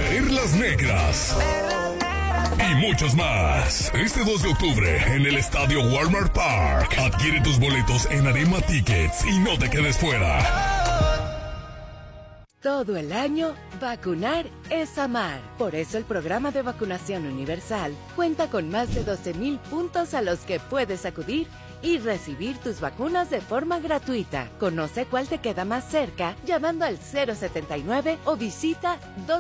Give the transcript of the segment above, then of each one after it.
Perlas Negras y muchos más. Este 2 de octubre en el Estadio Walmart Park. Adquiere tus boletos en Arema Tickets y no te quedes fuera. Todo el año, vacunar es amar. Por eso el programa de vacunación universal cuenta con más de 12,000 puntos a los que puedes acudir y recibir tus vacunas de forma gratuita. Conoce cuál te queda más cerca llamando al 079 o visita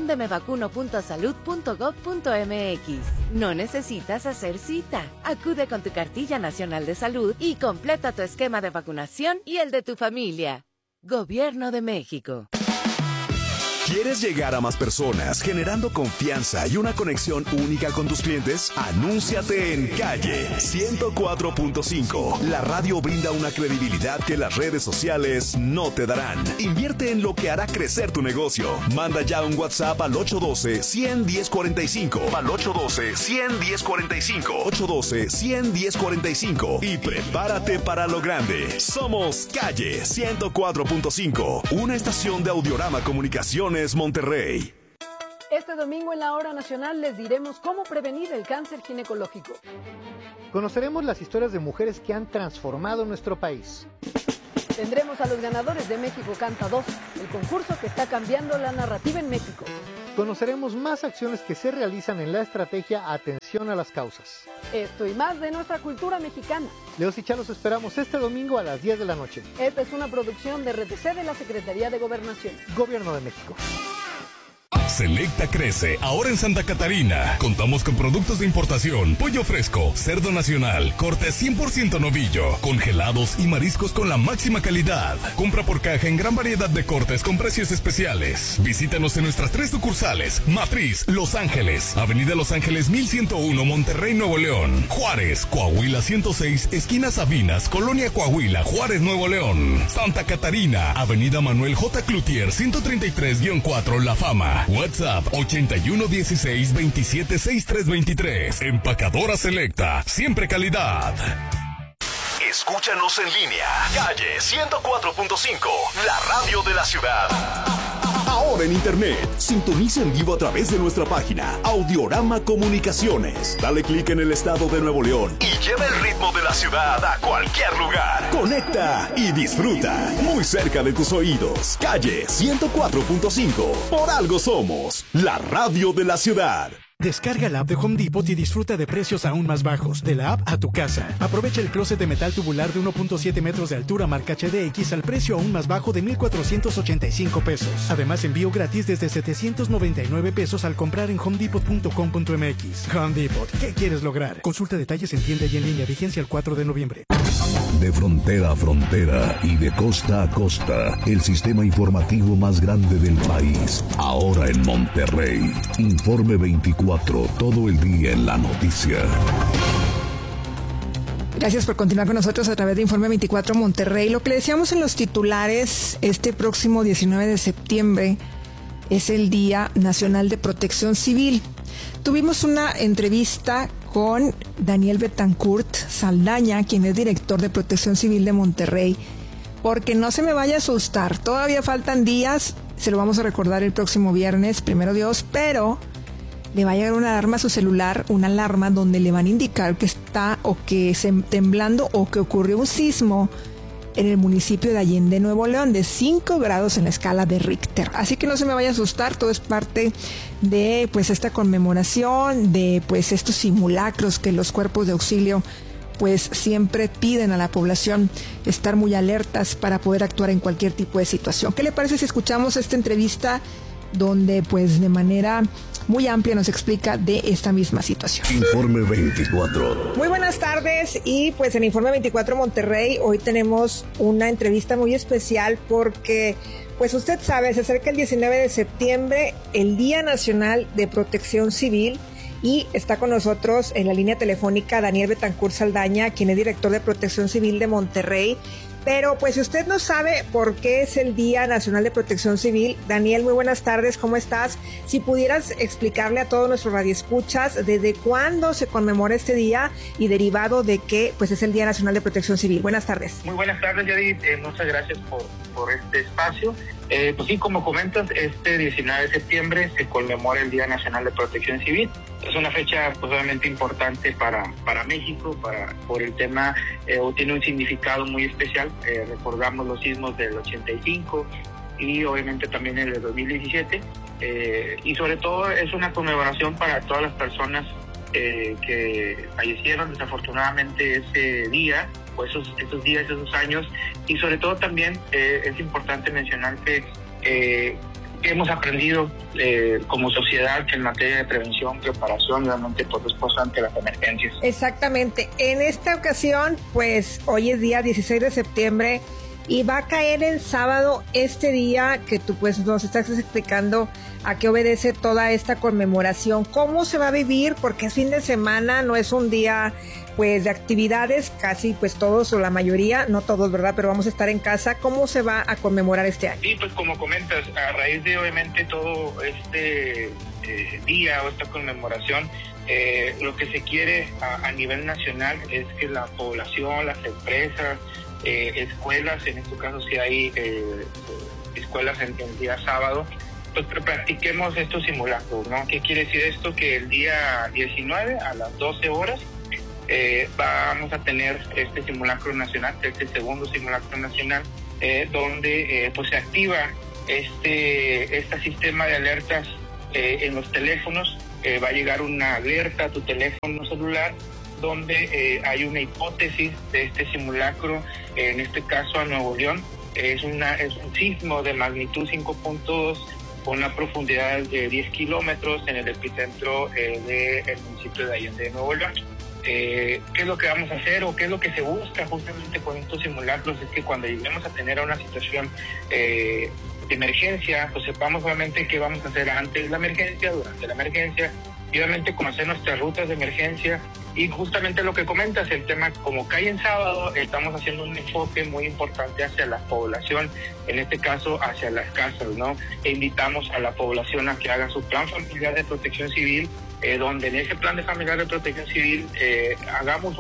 dondemevacuno.salud.gov.mx. No necesitas hacer cita. Acude con tu cartilla nacional de salud y completa tu esquema de vacunación y el de tu familia. Gobierno de México. ¿Quieres llegar a más personas generando confianza y una conexión única con tus clientes? Anúnciate en Calle 104.5. La radio brinda una credibilidad que las redes sociales no te darán. Invierte en lo que hará crecer tu negocio. Manda ya un WhatsApp al 812-100-1045. Al 812-100-1045. 812-100-1045. Y prepárate para lo grande. Somos Calle 104.5. Una estación de Audiorama Comunicaciones Monterrey. Este domingo en la Hora Nacional les diremos cómo prevenir el cáncer ginecológico. Conoceremos las historias de mujeres que han transformado nuestro país. Tendremos a los ganadores de México Canta 2, el concurso que está cambiando la narrativa en México. Conoceremos más acciones que se realizan en la estrategia Atención a las Causas. Esto y más de nuestra cultura mexicana. Leos y Chá los esperamos este domingo a las 10 de la noche. Esta es una producción de RTC de la Secretaría de Gobernación. Gobierno de México. Selecta crece ahora en Santa Catarina. Contamos con productos de importación, pollo fresco, cerdo nacional, corte 100% novillo, congelados y mariscos con la máxima calidad. Compra por caja en gran variedad de cortes con precios especiales. Visítanos en nuestras 3 sucursales: Matriz, Los Ángeles, Avenida Los Ángeles 1101, Monterrey, Nuevo León; Juárez, Coahuila 106, esquina Sabinas, Colonia Coahuila, Juárez, Nuevo León; Santa Catarina, Avenida Manuel J. Cloutier 133-4, La Fama. WhatsApp 8116-276323. Empacadora Selecta, siempre calidad. Escúchanos en línea. Calle 104.5, la radio de la ciudad. Ahora en internet, sintoniza en vivo a través de nuestra página Audiorama Comunicaciones. Dale clic en el estado de Nuevo León y lleva el ritmo de la ciudad a cualquier lugar. Conecta y disfruta, muy cerca de tus oídos. Calle 104.5, por algo somos la radio de la ciudad. Descarga la app de Home Depot y disfruta de precios aún más bajos. De la app a tu casa. Aprovecha el closet de metal tubular de 1.7 metros de altura marca HDX al precio aún más bajo de 1,485 pesos. Además, envío gratis desde 799 pesos al comprar en homedepot.com.mx. Home Depot, ¿qué quieres lograr? Consulta detalles en tienda y en línea. Vigencia el 4 de noviembre. De frontera a frontera y de costa a costa, el sistema informativo más grande del país. Ahora en Monterrey. Informe 24. Todo el día en la noticia. Gracias por continuar con nosotros a través de Informe 24 Monterrey. Lo que le decíamos en los titulares, este próximo 19 de septiembre es el Día Nacional de Protección Civil. Tuvimos una entrevista con Daniel Betancourt Saldaña, quien es director de Protección Civil de Monterrey, porque no se me vaya a asustar, todavía faltan días, se lo vamos a recordar el próximo viernes, primero Dios, pero le va a llegar una alarma a su celular, una alarma donde le van a indicar que está o que se temblando o que ocurrió un sismo en el municipio de Allende, Nuevo León, de 5 grados en la escala de Richter. Así que no se me vaya a asustar, todo es parte de pues esta conmemoración, de pues estos simulacros que los cuerpos de auxilio pues siempre piden a la población estar muy alertas para poder actuar en cualquier tipo de situación. ¿Qué le parece si escuchamos esta entrevista donde pues de manera muy amplia nos explica de esta misma situación? Informe 24. Muy buenas tardes, y pues en Informe 24 Monterrey hoy tenemos una entrevista muy especial porque pues usted sabe, se acerca el 19 de septiembre, el Día Nacional de Protección Civil, y está con nosotros en la línea telefónica Daniel Betancourt Saldaña, quien es director de Protección Civil de Monterrey. Pero pues si usted no sabe por qué es el Día Nacional de Protección Civil, Daniel, muy buenas tardes, ¿cómo estás? Si pudieras explicarle a todos nuestros radioescuchas desde cuándo se conmemora este día y derivado de qué pues es el Día Nacional de Protección Civil. Buenas tardes. Muy buenas tardes, Yadid. Muchas gracias por este espacio. Pues sí, como comentas, este 19 de septiembre se conmemora el Día Nacional de Protección Civil. Es una fecha pues obviamente importante para México, por el tema, tiene un significado muy especial. Recordamos los sismos del 85 y obviamente también el de 2017. Y sobre todo es una conmemoración para todas las personas que fallecieron desafortunadamente ese día, o esos días, esos años, y sobre todo también es importante mencionar que hemos aprendido como sociedad en materia de prevención, preparación, realmente por respuesta ante las emergencias. Exactamente. En esta ocasión, pues hoy es día 16 de septiembre y va a caer el sábado, este día que tú pues nos estás explicando a qué obedece toda esta conmemoración. ¿Cómo se va a vivir? Porque es fin de semana, no es un día pues de actividades, casi pues todos o la mayoría, no todos, ¿verdad? Pero vamos a estar en casa. ¿Cómo se va a conmemorar este año? Sí, pues como comentas, a raíz de obviamente todo este día o esta conmemoración, lo que se quiere a nivel nacional es que la población, las empresas, escuelas, en este caso si hay escuelas en día sábado, pues practiquemos estos simulacros, ¿no? ¿Qué quiere decir esto? Que el día 19 a las 12 horas vamos a tener este simulacro nacional, este segundo simulacro nacional, donde pues se activa este sistema de alertas en los teléfonos. Va a llegar una alerta a tu teléfono celular donde hay una hipótesis de este simulacro, en este caso a Nuevo León. Es un sismo de magnitud 5.2 con una profundidad de 10 kilómetros en el epicentro del municipio de Allende de Nuevo León. ¿Qué es lo que vamos a hacer o qué es lo que se busca justamente con estos simulacros? Es que cuando lleguemos a tener una situación de emergencia, pues sepamos obviamente qué vamos a hacer antes de la emergencia, durante la emergencia, y obviamente conocer nuestras rutas de emergencia. Y justamente lo que comentas, el tema, como cae en sábado, estamos haciendo un enfoque muy importante hacia la población, en este caso hacia las casas, ¿no? E invitamos a la población a que haga su plan familiar de protección civil, donde en ese plan de familiar de protección civil hagamos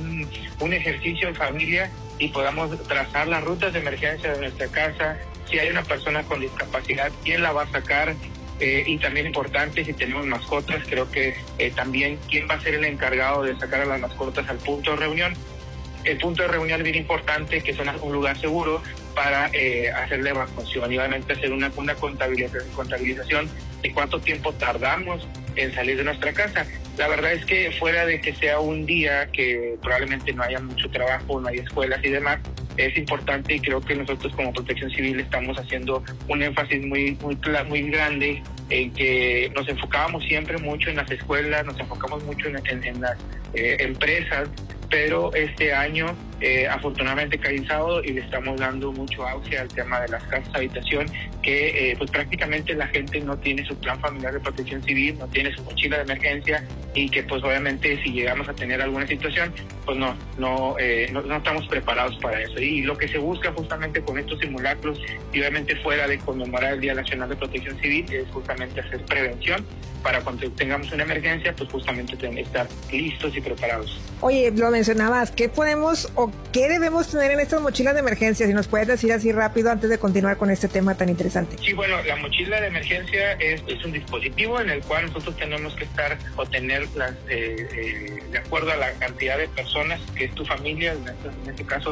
un ejercicio en familia y podamos trazar las rutas de emergencia de nuestra casa. Si hay una persona con discapacidad, ¿quién la va a sacar? Y también importante, si tenemos mascotas, creo que también quién va a ser el encargado de sacar a las mascotas al punto de reunión. El punto de reunión es bien importante, que es un lugar seguro para hacer la evacuación y obviamente hacer una contabilización de cuánto tiempo tardamos en salir de nuestra casa. La verdad es que fuera de que sea un día que probablemente no haya mucho trabajo, no hay escuelas y demás, es importante, y creo que nosotros como Protección Civil estamos haciendo un énfasis muy grande en que nos enfocábamos siempre mucho en las escuelas, nos enfocamos mucho en las empresas, pero este año afortunadamente cae en sábado y le estamos dando mucho auge al tema de las casas habitación, que pues prácticamente la gente no tiene su plan familiar de protección civil, no tiene su mochila de emergencia, y que pues obviamente si llegamos a tener alguna situación, pues no estamos preparados para eso. Y lo que se busca justamente con estos simulacros, y obviamente fuera de conmemorar el Día Nacional de Protección Civil, es justamente hacer prevención para cuando tengamos una emergencia, pues justamente estar listos y preparados. Oye, lo mencionabas, ¿qué podemos o qué debemos tener en estas mochilas de emergencia? Si nos puedes decir así rápido antes de continuar con este tema tan interesante. Sí, bueno, la mochila de emergencia es un dispositivo en el cual nosotros tenemos que estar o tener de acuerdo a la cantidad de personas que es tu familia, en este caso,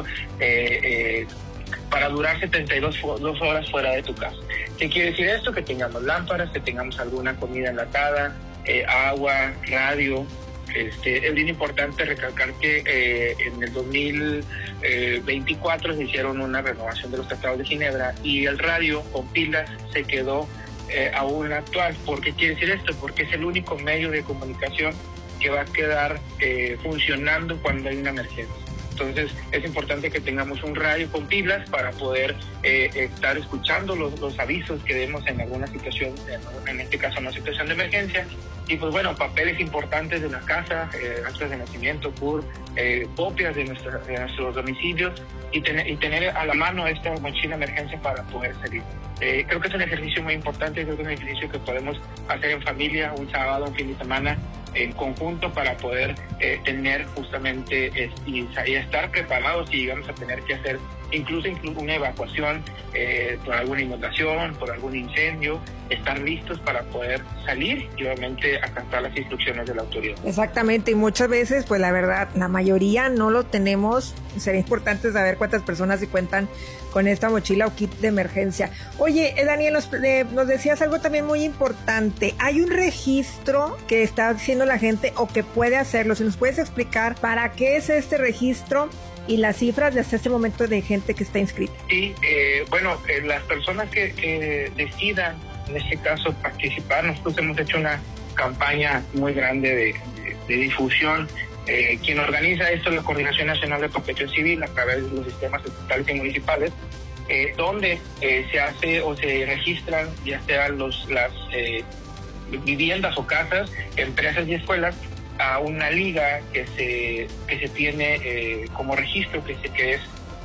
para durar 72 horas fuera de tu casa. ¿Qué quiere decir esto? Que tengamos lámparas, que tengamos alguna comida enlatada, agua, radio. Es bien importante recalcar que en el 2024 se hicieron una renovación de los tratados de Ginebra y el radio con pilas se quedó aún actual. ¿Por qué quiere decir esto? Porque es el único medio de comunicación que va a quedar funcionando cuando hay una emergencia. Entonces es importante que tengamos un radio con pilas para poder estar escuchando los avisos que demos en alguna situación, en este caso una situación de emergencia. Y pues bueno, papeles importantes de la casa, actas de nacimiento, CURP, copias de nuestros domicilios y tener a la mano esta mochila de emergencia para poder salir. Creo que es un ejercicio muy importante, creo que es un ejercicio que podemos hacer en familia, un sábado, un fin de semana, en conjunto para poder tener justamente y estar preparados si llegamos a tener que hacer incluso una evacuación por alguna inundación, por algún incendio, estar listos para poder salir y obviamente acatar las instrucciones de la autoridad. Exactamente, y muchas veces, pues la verdad, la mayoría no lo tenemos. Sería importante saber cuántas personas se cuentan con esta mochila o kit de emergencia. Oye, Daniel, nos decías algo también muy importante. Hay un registro que está haciendo la gente o que puede hacerlo. Si nos puedes explicar para qué es este registro y las cifras de hasta este momento de gente que está inscrita. Sí, las personas que decidan, en este caso, participar, nosotros hemos hecho una campaña muy grande de difusión. Quien organiza esto es la Coordinación Nacional de Protección Civil a través de los sistemas estatales y municipales, donde se hace o se registran ya sean las viviendas o casas, empresas y escuelas a una liga que se tiene como registro, que es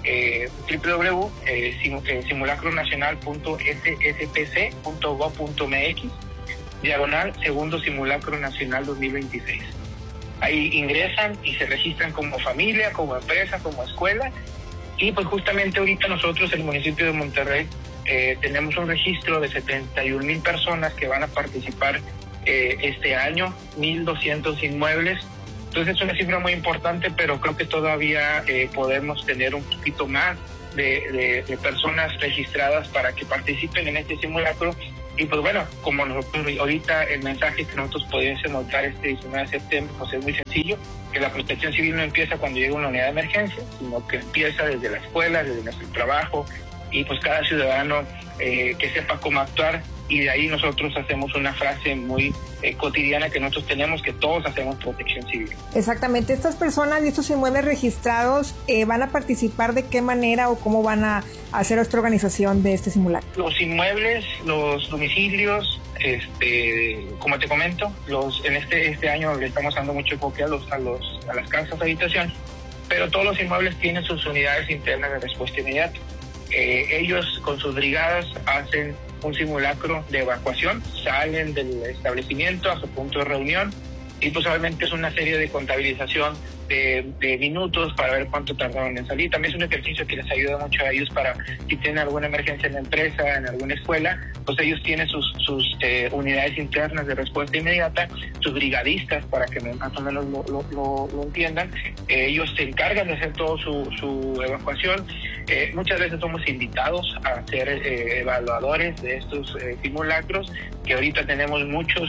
www.simulacronacional.sspc.gov.mx /segundo simulacro nacional 2026. Ahí ingresan y se registran como familia, como empresa, como escuela. Y pues justamente ahorita nosotros en el municipio de Monterrey tenemos un registro de 71,000 personas que van a participar este año, 1,200 inmuebles. Entonces es una cifra muy importante, pero creo que todavía podemos tener un poquito más de personas registradas para que participen en este simulacro. Y pues bueno, como nosotros ahorita el mensaje que nosotros podemos dar este 19 de septiembre pues es muy sencillo, que la protección civil no empieza cuando llega una unidad de emergencia, sino que empieza desde la escuela, desde nuestro trabajo, y pues cada ciudadano que sepa cómo actuar. Y de ahí nosotros hacemos una frase muy cotidiana que nosotros tenemos, que todos hacemos protección civil. Exactamente. Estas personas y estos inmuebles registrados van a participar de qué manera o cómo van a hacer nuestra organización de este simulacro. Los inmuebles, los domicilios, como te comento, en este año le estamos dando mucho enfoque a las casas de habitación, pero todos los inmuebles tienen sus unidades internas de respuesta inmediata. Ellos con sus brigadas hacen un simulacro de evacuación, salen del establecimiento a su punto de reunión y pues obviamente es una serie de contabilización de minutos para ver cuánto tardaron en salir. También es un ejercicio que les ayuda mucho a ellos para si tienen alguna emergencia en la empresa, en alguna escuela, pues ellos tienen sus unidades internas de respuesta inmediata, sus brigadistas, para que más o menos lo entiendan. Ellos se encargan de hacer toda su evacuación. Muchas veces somos invitados a ser evaluadores de estos simulacros, que ahorita tenemos muchos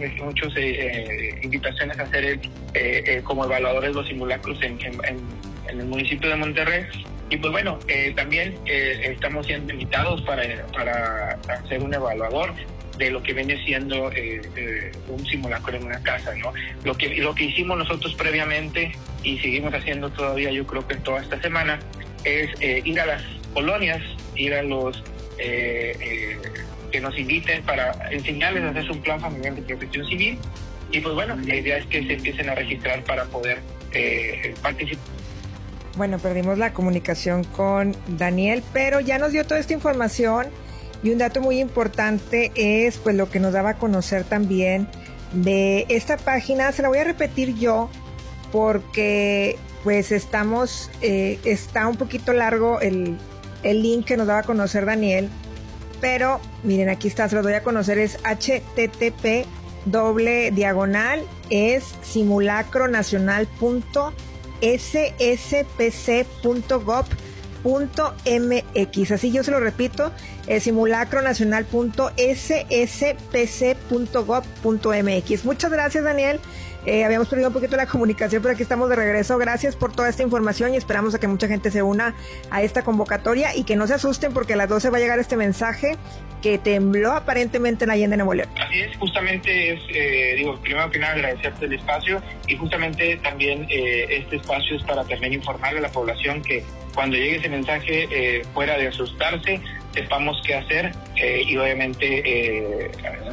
invitaciones a hacer como evaluadores los simulacros en el municipio de Monterrey. Y pues bueno, también estamos siendo invitados para ser un evaluador de lo que viene siendo un simulacro en una casa, ¿no? Lo que hicimos nosotros previamente y seguimos haciendo todavía, yo creo que toda esta semana, es ir a las colonias, ir a los que nos inviten para enseñarles a hacer un plan familiar de protección civil. Y pues bueno, la idea es que se empiecen a registrar para poder participar. Bueno, perdimos la comunicación con Daniel, pero ya nos dio toda esta información, y un dato muy importante es pues lo que nos daba a conocer también de esta página. Se la voy a repetir yo porque pues está un poquito largo el link que nos daba a conocer Daniel, pero miren, aquí está, se lo doy a conocer, es http://simulacronacional.sspc.gov.mx. Así yo se lo repito, simulacronacional.sspc.gov.mx. Muchas gracias, Daniel. Habíamos perdido un poquito la comunicación, pero aquí estamos de regreso. Gracias por toda esta información y esperamos a que mucha gente se una a esta convocatoria y que no se asusten porque a las 12 va a llegar este mensaje que tembló aparentemente en Allende, Nuevo León. Así es, justamente primero que nada agradecerte el espacio y justamente también este espacio es para también informarle a la población que cuando llegue ese mensaje, fuera de asustarse, sepamos qué hacer y obviamente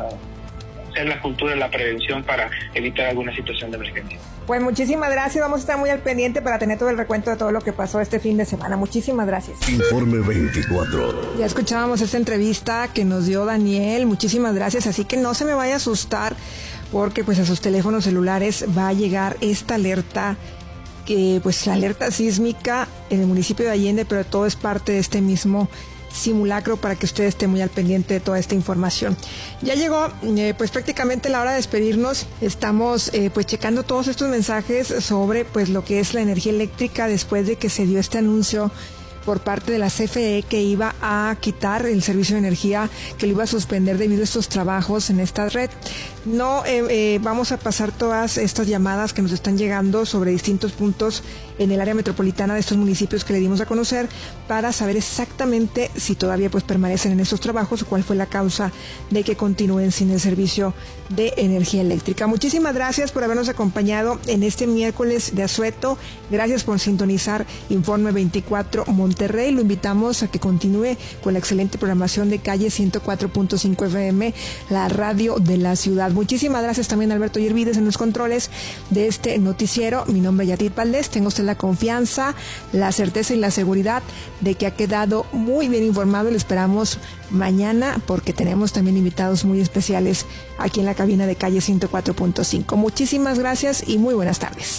hacer la cultura de la prevención para evitar alguna situación de emergencia. Pues muchísimas gracias, vamos a estar muy al pendiente para tener todo el recuento de todo lo que pasó este fin de semana. Muchísimas gracias. Informe 24. Ya escuchábamos esta entrevista que nos dio Daniel, muchísimas gracias, así que no se me vaya a asustar porque pues a sus teléfonos celulares va a llegar esta alerta, que pues la alerta sísmica en el municipio de Allende, pero todo es parte de este mismo simulacro para que usted esté muy al pendiente de toda esta información. Ya llegó pues prácticamente la hora de despedirnos. Estamos pues checando todos estos mensajes sobre pues lo que es la energía eléctrica después de que se dio este anuncio por parte de la CFE que iba a quitar el servicio de energía, que lo iba a suspender debido a estos trabajos en esta red. No vamos a pasar todas estas llamadas que nos están llegando sobre distintos puntos en el área metropolitana de estos municipios que le dimos a conocer para saber exactamente si todavía pues permanecen en estos trabajos o cuál fue la causa de que continúen sin el servicio de energía eléctrica. Muchísimas gracias por habernos acompañado en este miércoles de asueto. Gracias por sintonizar Informe 24 Monterrey. Lo invitamos a que continúe con la excelente programación de Calle 104.5 FM, la radio de la ciudad. Muchísimas gracias también a Alberto Yervides en los controles de este noticiero. Mi nombre es Yatit Valdés. Tengo usted la confianza, la certeza y la seguridad de que ha quedado muy bien informado. Le esperamos mañana porque tenemos también invitados muy especiales aquí en la cabina de Calle 104.5. Muchísimas gracias y muy buenas tardes.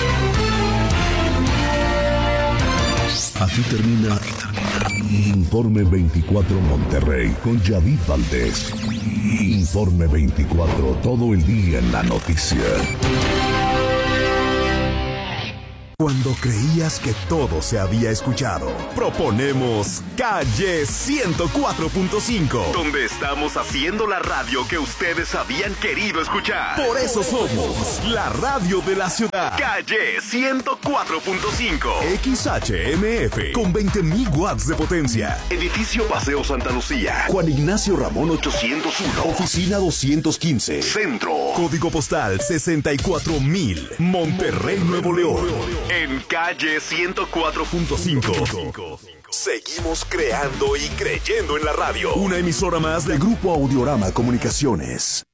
Aquí termina Informe 24 Monterrey con Yatit Valdés. Informe 24, todo el día en la noticia. Cuando creías que todo se había escuchado, proponemos Calle 104.5, donde estamos haciendo la radio que ustedes habían querido escuchar. Por eso somos la radio de la ciudad. Calle 104.5, XHMF, con 20.000 watts de potencia. Edificio Paseo Santa Lucía, Juan Ignacio Ramón 801, Oficina 215, Centro. Código postal 64,000, Monterrey, Nuevo León. En Calle 104.5. Seguimos creando y creyendo en la radio. Una emisora más del Grupo Audiorama Comunicaciones.